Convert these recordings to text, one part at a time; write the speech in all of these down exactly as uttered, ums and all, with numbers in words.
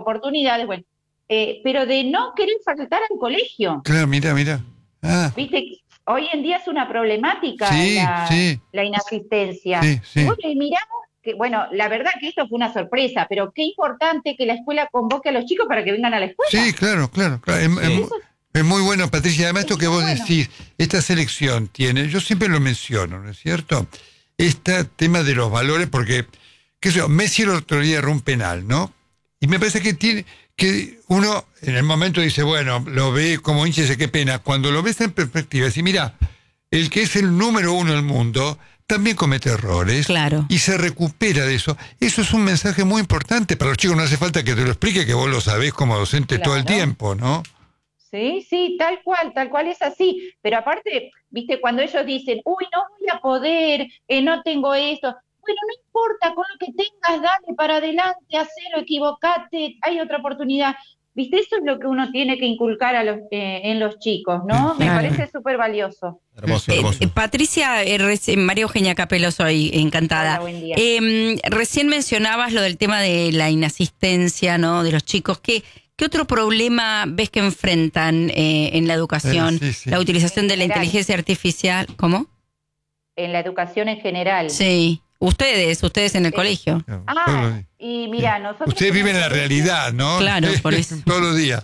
oportunidades, bueno, eh, pero de no querer faltar al colegio. Claro, mira, mira. Ah. Viste, hoy en día es una problemática sí, la, sí. la inasistencia. Sí, sí. Y bueno, y miramos que, bueno, la verdad que esto fue una sorpresa, pero qué importante que la escuela convoque a los chicos para que vengan a la escuela. Sí, claro, claro. claro. Es, Sí, es, eso, es muy bueno, Patricia. Además, es esto que muy vos bueno. decís, esta selección tiene, yo siempre lo menciono, ¿no es cierto? Este tema de los valores, porque, qué sé yo, Messi el otro día erró un penal, ¿no? Y me parece que tiene, que uno en el momento dice, bueno, lo ve como hincha y dice, qué pena. Cuando lo ves en perspectiva, dice, mira, el que es el número uno del mundo también comete errores. Claro. Y se recupera de eso. Eso es un mensaje muy importante para los chicos. No hace falta que te lo explique, que vos lo sabés como docente Claro. todo el tiempo, ¿no? Sí, sí, tal cual, tal cual es así. Pero aparte, viste, cuando ellos dicen, uy, no voy a poder, eh, no tengo esto. Bueno, no importa, con lo que tengas, dale para adelante, hacelo, equivocate, hay otra oportunidad. Viste, eso es lo que uno tiene que inculcar a los, eh, en los chicos, ¿no? Sí, Me claro. parece súper valioso. Hermoso, Eh, hermoso. eh, Patricia, eh, reci- María Eugenia Capelo, soy encantada. Hola, buen día. Eh, recién mencionabas lo del tema de la inasistencia, ¿no? De los chicos. ¿Qué, qué otro problema ves que enfrentan eh, en la educación? Eh, sí, sí. La utilización de la general. inteligencia artificial. ¿Cómo? En la educación en general. Sí. Ustedes, ustedes en el Sí. colegio. Claro, Ah, todos los días. y mira, nosotros... Ustedes viven la realidad, ¿no? Claro, por eso. Todos los días.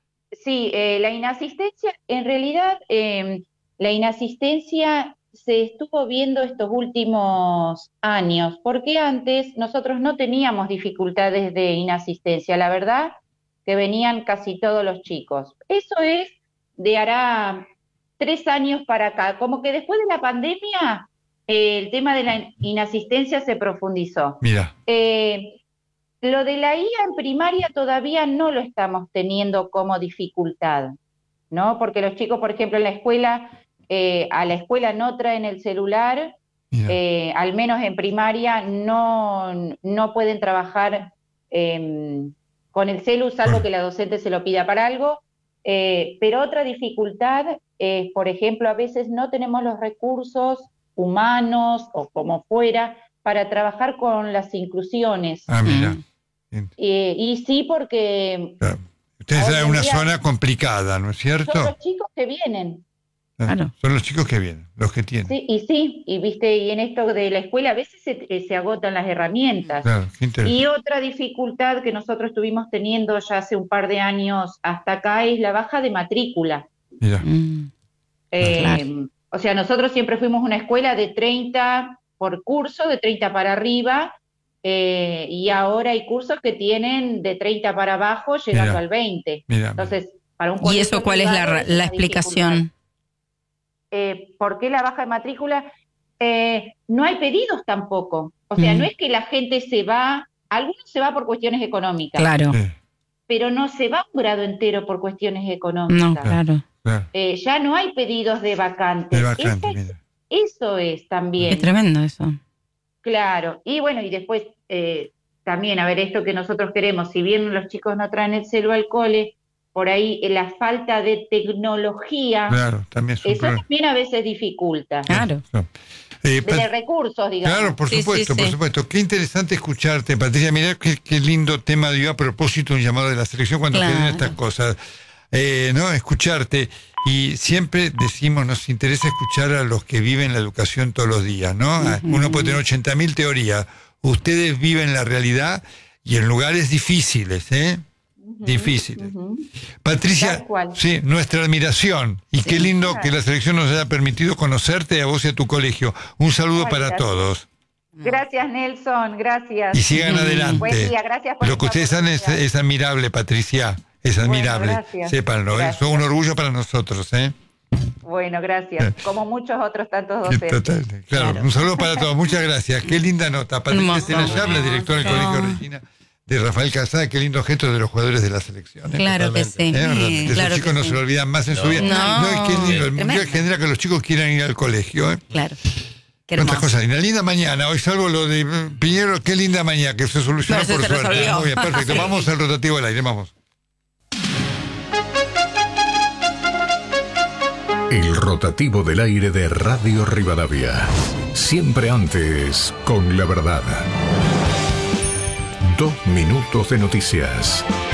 Sí, eh, la inasistencia, en realidad, eh, la inasistencia se estuvo viendo estos últimos años, porque antes nosotros no teníamos dificultades de inasistencia, la verdad que venían casi todos los chicos. Eso es de hará tres años para acá, como que después de la pandemia eh, el tema de la inasistencia se profundizó. Mira. Eh, Lo de la I A en primaria todavía no lo estamos teniendo como dificultad, ¿no? Porque los chicos, por ejemplo, en la escuela, eh, a la escuela no traen el celular, Mira. eh, al menos en primaria no, no pueden trabajar eh, con el celu, salvo Bueno. que la docente se lo pida para algo. Eh, pero otra dificultad es, por ejemplo, a veces no tenemos los recursos humanos o como fuera para trabajar con las inclusiones. Ah, mira. Mm. Bien. Eh, y sí, porque Claro. Ustedes Hoy están en en una día- zona complicada, ¿no es cierto? son los chicos que vienen. Claro. Son los chicos que vienen, los que tienen. Sí, y sí, y viste, y en esto de la escuela a veces se, eh, se agotan las herramientas. Claro, qué interesante. Y otra dificultad que nosotros estuvimos teniendo ya hace un par de años hasta acá es la baja de matrícula. Mira. Mm. Eh, Claro. O sea, nosotros siempre fuimos una escuela de treinta por curso, de treinta para arriba, eh, y ahora hay cursos que tienen de treinta para abajo llegando Mira. al veinte. Mira. Entonces, para un ¿Y colegio eso cuál es la, privado ra- es una la explicación? dificultad. Eh, ¿por qué la baja de matrícula? Eh, no hay pedidos tampoco. O sea, Mm. no es que la gente se va, algunos se va por cuestiones económicas, Claro. Sí, pero no se va un grado entero por cuestiones económicas. No, claro. claro. Eh, ya no hay pedidos de vacantes. Es bastante, Esa es- mira. eso es también. Es tremendo eso. Claro, y bueno, y después eh, también, a ver, esto que nosotros queremos, si bien los chicos no traen el celu al cole, por ahí eh, la falta de tecnología, Claro, también es un eso problema. también a veces dificulta, Claro. Claro. Eh, de, Pat- de recursos, digamos. Claro, por Sí, supuesto, sí, por sí. supuesto. Qué interesante escucharte, Patricia. Mirá qué, qué lindo tema dio a propósito un llamado de la selección cuando Claro. quedan estas cosas. Eh, ¿no? Escucharte. Y siempre decimos, nos interesa escuchar a los que viven la educación todos los días, ¿no? Ujú. Uno puede tener ochenta mil teorías. Ustedes viven la realidad y en lugares difíciles, ¿eh? Ujú, Difíciles. ujú. Patricia, Tal cual. sí, nuestra admiración. Y qué lindo claro. que la selección nos haya permitido conocerte a vos y a tu colegio. Un saludo Ay, para gracias. todos. Gracias, Nelson, gracias. Y sigan Mm. adelante. Buen día, gracias por Lo que esta ustedes hacen es, oportunidad. es admirable, Patricia. Es Bueno, admirable. gracias. Sépanlo, ¿eh? Gracias. Son un orgullo para nosotros, ¿eh? Bueno, gracias. Como muchos otros tantos docentes. Total, claro. Claro. Un saludo para todos. Muchas gracias. Qué linda nota. Patricia Hermoso. Senayab, la directora del Hermoso. Colegio Regina de Rafael Calzada. Qué lindo gesto de los jugadores de la selección. ¿eh? Claro que sí. ¿Eh? Realmente, esos Claro chicos que no sí. se lo olvidan más en su No. vida. No. es que es lindo. El Tremendo. mundial genera que los chicos quieran ir al colegio. ¿eh? Claro. Qué ¿Cuántas hermoso. cosas? Una linda mañana. Hoy salvo lo de eh, Piñero. Qué linda mañana que se solucionó No, se por se suerte. resolvió. Muy bien, perfecto. Sí. Vamos al rotativo del aire. Vamos. El rotativo del aire de Radio Rivadavia. Siempre antes, con la verdad. Dos minutos de noticias.